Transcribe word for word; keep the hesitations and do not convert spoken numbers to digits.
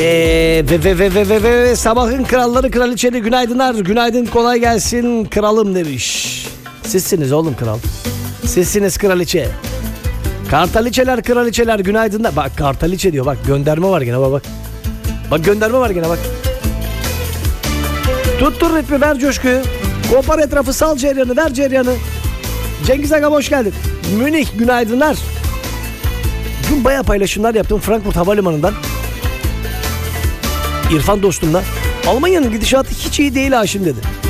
Ee, ve, ve, ve, ve, ve, ve, ve sabahın kralları kraliçeli günaydınlar. Günaydın, kolay gelsin kralım demiş. Sizsiniz oğlum kral. Sizsiniz kraliçe. Kartaliçeler kraliçeler günaydınlar. Bak kartaliçe diyor, bak gönderme var gene, bak bak. Bak gönderme var gene bak. Tuttur ritmi, ver coşkuyu. Kopar etrafı, sal ceryanı, ver ceryanı. Cengiz Aga hoş geldin. Münih günaydınlar. Dün bayağı paylaşımlar yaptım Frankfurt Havalimanı'ndan. İrfan dostumla. Almanya'nın gidişatı hiç iyi değil Haşim dedi.